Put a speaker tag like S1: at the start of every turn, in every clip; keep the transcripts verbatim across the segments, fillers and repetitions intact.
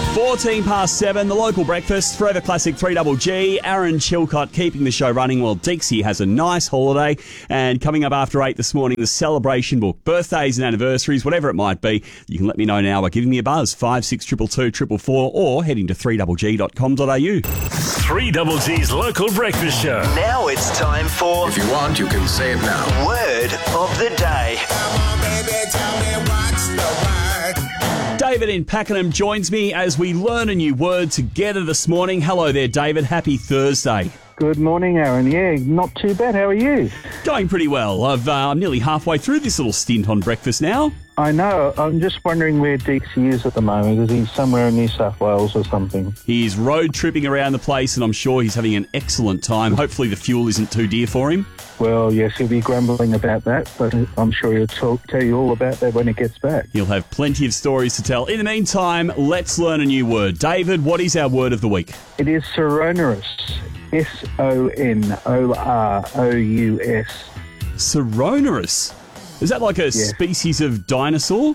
S1: fourteen past seven, the local breakfast, Forever Classic three Double G. Aaron Chilcott keeping the show running while Dixie has a nice holiday. And coming up after eight this morning, the celebration book, birthdays and anniversaries, whatever it might be. You can let me know now by giving me a buzz, five six two two two four four, or heading to three double g dot com dot a u.
S2: three Double G's local breakfast show.
S3: Now it's time for...
S4: If you want, you can say it now.
S3: Word of the day.
S5: Come on, baby, tell me what's the word.
S1: David in Pakenham joins me as we learn a new word together this morning. Hello there, David. Happy Thursday.
S6: Good morning, Aaron. Yeah, not too bad. How are you?
S1: Going pretty well. I've, uh, I'm nearly halfway through this little stint on breakfast now.
S6: I know. I'm just wondering where Dixie is at the moment. Is he somewhere in New South Wales or something?
S1: He's road tripping around the place, and I'm sure he's having an excellent time. Hopefully the fuel isn't too dear for him.
S6: Well, yes, he'll be grumbling about that, but I'm sure he'll talk, tell you all about that when he gets back.
S1: He'll have plenty of stories to tell. In the meantime, let's learn a new word. David, what is our word of the week?
S6: It is Sonorous. S O N O R O U S.
S1: Sonorous? Is that like a
S6: Yeah.
S1: species of dinosaur?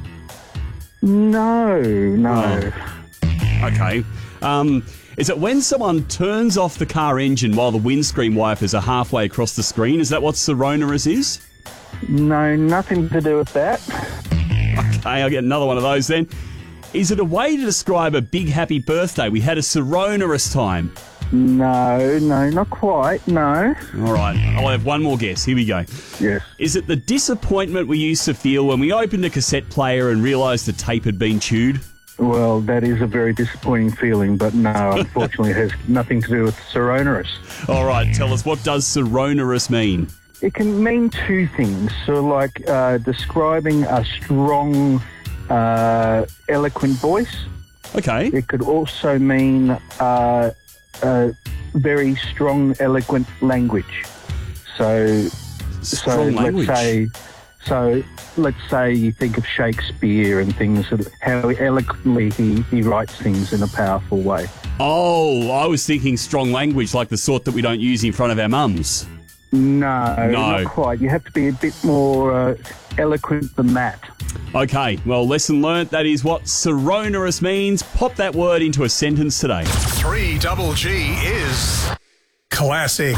S6: No, no.
S1: Oh. Okay. Um, is it when someone turns off the car engine while the windscreen wipers are halfway across the screen? Is that what sonorous is?
S6: No, nothing to do with that.
S1: Okay, I'll get another one of those then. Is it a way to describe a big happy birthday? We had a sonorous time.
S6: No, no, not quite, no.
S1: All right, I'll have one more guess. Here we go.
S6: Yes.
S1: Is it the disappointment we used to feel when we opened a cassette player and realised the tape had been chewed?
S6: Well, that is a very disappointing feeling, but no, unfortunately it has nothing to do with Sonorous.
S1: All right, tell us, what does sonorous mean?
S6: It can mean two things. So, like uh, describing a strong, uh, eloquent voice.
S1: Okay.
S6: It could also mean uh, a very strong, eloquent language. So, so
S1: Strong language.
S6: let's say, so let's say you think of Shakespeare and things, how eloquently he, he writes things in a powerful way.
S1: Oh, I was thinking strong language, like the sort that we don't use in front of our mums.
S6: No,
S1: No.
S6: not quite. You have to be a bit more uh, eloquent than that.
S1: Okay, well, lesson learnt. That is what sonorous means. Pop that word into a sentence today.
S2: three Double G is classic.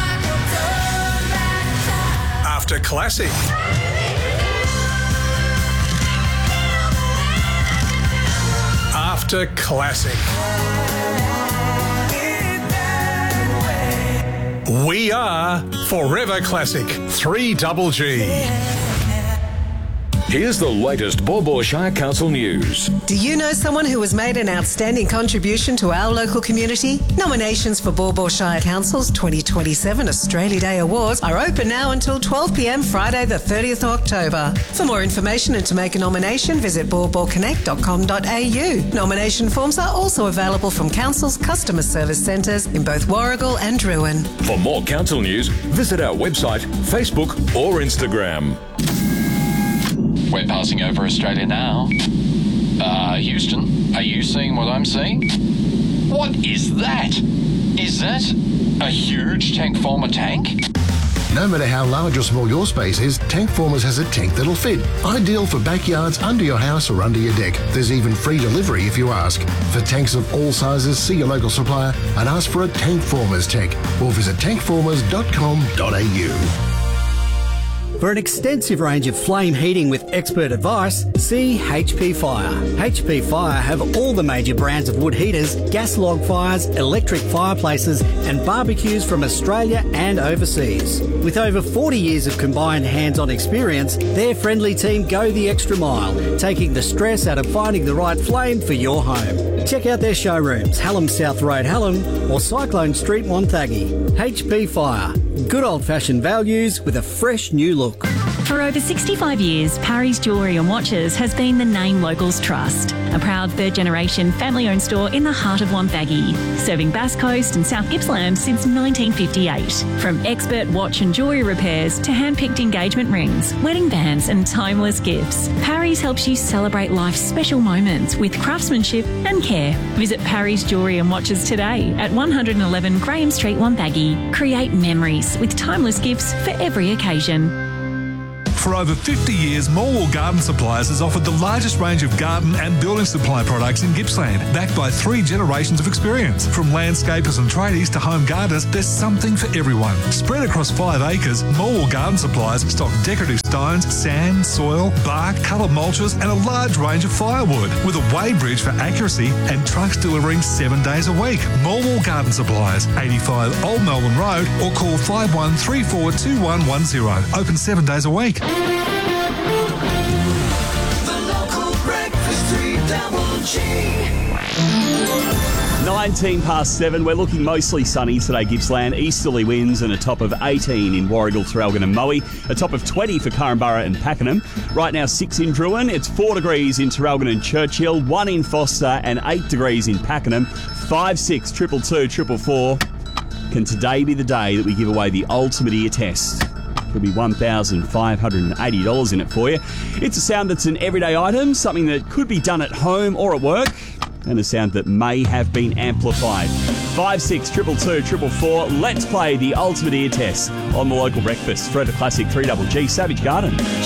S2: After classic. After classic. We are Forever Classic three Double G.
S4: Here's the latest Baw Baw Shire Council news.
S7: Do you know someone who has made an outstanding contribution to our local community? Nominations for Baw Baw Shire Council's twenty twenty-seven Australia Day Awards are open now until twelve p m Friday the thirtieth of October. For more information and to make a nomination, visit baw baw connect dot com dot a u. Nomination forms are also available from Council's customer service centres in both Warragul and Druin.
S4: For more council news, visit our website, Facebook or Instagram.
S8: We're passing over Australia now. Uh, Houston, are you seeing what I'm seeing? What is that? Is that a huge tank former tank?
S9: No matter how large or small your space is, Tank Formers has a tank that'll fit. Ideal for backyards, under your house or under your deck. There's even free delivery if you ask. For tanks of all sizes, see your local supplier and ask for a Tank Formers tank or visit tank formers dot com dot a u.
S10: For an extensive range of flame heating with expert advice, see H P Fire. H P Fire have all the major brands of wood heaters, gas log fires, electric fireplaces and barbecues from Australia and overseas. With over forty years of combined hands-on experience, their friendly team go the extra mile, taking the stress out of finding the right flame for your home. Check out their showrooms, Hallam South Road, Hallam or Cyclone Street, Wonthaggi. H P Fire. Good old-fashioned values with a fresh new look.
S11: For over sixty-five years, Parry's Jewellery and Watches has been the name locals trust. A proud third-generation family-owned store in the heart of Wonthaggi, serving Bass Coast and South Gippsland since nineteen fifty-eight. From expert watch and jewellery repairs to hand-picked engagement rings, wedding bands and timeless gifts, Parry's helps you celebrate life's special moments with craftsmanship and care. Visit Parry's Jewellery and Watches today at one eleven Graham Street, Wonthaggi. Create memories with timeless gifts for every occasion.
S2: For over fifty years, Morwell Garden Supplies has offered the largest range of garden and building supply products in Gippsland, backed by three generations of experience. From landscapers and tradies to home gardeners, there's something for everyone. Spread across five acres, Morwell Garden Supplies stock decorative stones, sand, soil, bark, coloured mulches and a large range of firewood, with a weighbridge for accuracy and trucks delivering seven days a week. Morwell Garden Supplies, eighty-five Old Melbourne Road, or call five one three four two one one zero. Open seven days a week.
S5: The local breakfast three double G.
S1: nineteen past seven. We're looking mostly sunny today, Gippsland. Easterly winds and a top of eighteen in Warragul, Traralgon and Moe. A top of twenty for Corumburra and Pakenham. Right now, six in Druin. It's four degrees in Traralgon and Churchill, one in Foster and eight degrees in Pakenham. Five, six, triple two, triple four. Can today be the day that we give away the ultimate ear test? Could be one thousand five hundred eighty dollars in it for you. It's a sound that's an everyday item, something that could be done at home or at work, and a sound that may have been amplified. Five, six, triple two, triple four. Let's play the ultimate ear test on the local breakfast. Forever Classic three double G, Savage Garden.